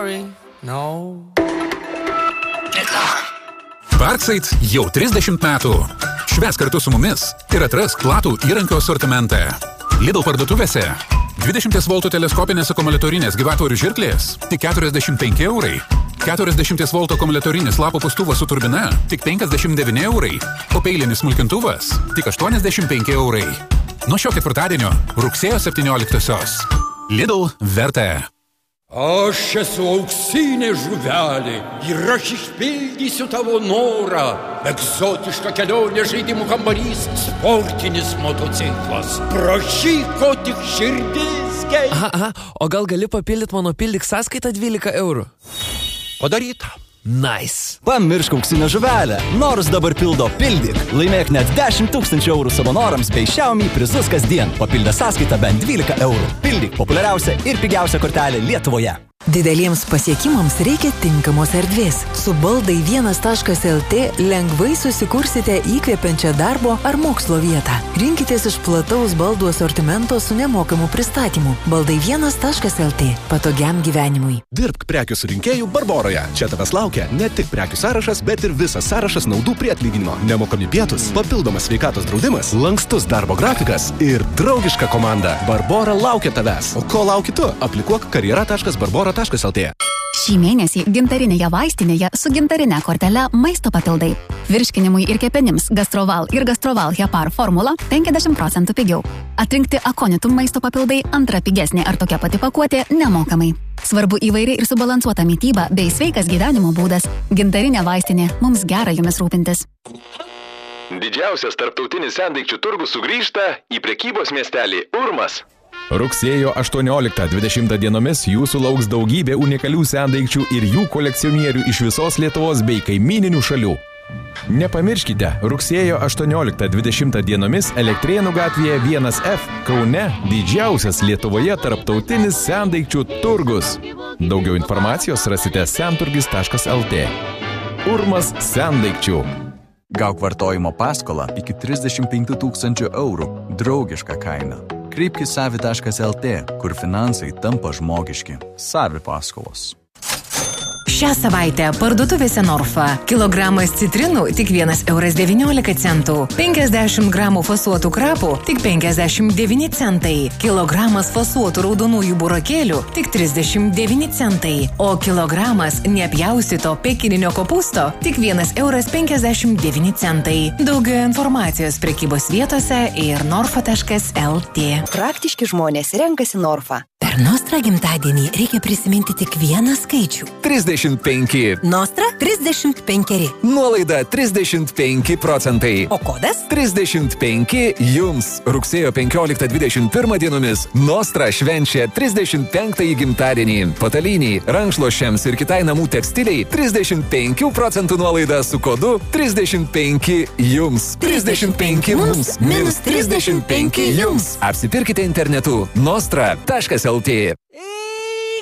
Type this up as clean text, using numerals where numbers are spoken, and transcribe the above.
sorry, no. Parkside jau 30 metų. Švęs kartu su mumis ir atrask platų įrankio asortimentą. Lidl parduotuvėse 20 voltų teleskopinės akumuliatorinės gyvatvorių žirklės tik 45 eurai. 40 voltų akumuliatorinis lapo pūstuvas su turbina tik 59 eurai. O peilinis smulkintuvas tik 85 eurai. Nuo šio ketvirtadienio rugsėjo 17-osios. Lidl verta. Aš esu auksinė žuvelė ir aš išpildysiu tavo norą. Egzotiška kelionė, žaidimų kambarys, sportinis motociklas. Prašyk, ko tik širdis geidžia. Aha, o gal gali papildyti mano pildyk sąskaitą 12 eurų? Padaryta. Nice. Pamiršk auksinę žuvelę. Nors dabar pildo Pildyk. Laimėk net 10 000 eurų savanorams bei Xiaomi prizus kasdien. Papildę sąskaitą bent 12 eurų. Pildyk populiariausia ir pigiausia kortelė Lietuvoje. Dideliems pasiekimams reikia tinkamos erdvės. Su baldai 1.lt lengvai susikursite įkvepiančią darbo ar mokslo vietą. Rinkitės iš plataus baldų asortimento su nemokamu pristatymu. Baldai 1.lt. Patogiam gyvenimui. Dirbk prekių surinkėjų Barboroje. Čia tavęs laukia ne tik prekių sąrašas, bet ir visas sąrašas naudų prie atlyginimo. Nemokami pietus, papildomas sveikatos draudimas, lankstus darbo grafikas ir draugiška komanda. Barbora laukia tavęs. O ko lauki tu? Aplikuok karjera.barbora.lt. Šį mėnesį gintarinėje vaistinėje su gintarinė kortele maisto papildai. Virškinimui ir kepenims Gastroval ir Gastroval Hepar formula 50% pigiau. Atrinkti Akonitum maisto papildai antra pigesnė ar tokia pati pakuotė nemokamai. Svarbu įvairi ir subalansuota mityba bei sveikas gyvenimo būdas. Gintarinė vaistinė, mums gera jumis rūpintis. Didžiausias tarptautinis sendaikčių turgus sugrįžta į prekybos miestelį Urmas. Rugsėjo 18-20 dienomis jūsų lauks daugybė unikalių sendaikčių ir jų kolekcionierių iš visos Lietuvos bei kaimyninių šalių. Nepamirškite, rugsėjo 18-20 dienomis Elektrėnų gatvėje 1F Kaune didžiausias Lietuvoje tarptautinis sendaikčių turgus. Daugiau informacijos rasite senturgis.lt. Urmas sendaikčių. Gauk vartojimo paskolą iki 35 000 eurų. Draugiška kaina. Kreipkis savi.lt, kur finansai tampa žmogiški. Savi paskolos. Šią savaitę parduotuvėse Norfa. Kilogramas citrinų tik 1,19 centų. 50 gramų fasuotų krapų tik 59 centai. Kilogramas fasuotų raudonųjų burokėlių tik 39 centai. O kilogramas neapjaustyto pekininio kopūsto tik 1,59 centai. Daugiau informacijos prekybos vietose ir norfa.lt. Praktiški žmonės renkasi Norfa. Per Nostra gimtadienį reikia prisiminti tik vieną skaičių. 35. Nostra 35. Nuolaida 35%. O kodas? 35 jums. Rugsėjo 15-21 dienomis Nostra švenčia 35-ąjį gimtadienį. Patalynį, rankšluosčiams ir kitai namų tekstiliai 35% nuolaida su kodu 35 jums. 35 mums minus 35 jums. Apsipirkite internetu nostra.lt.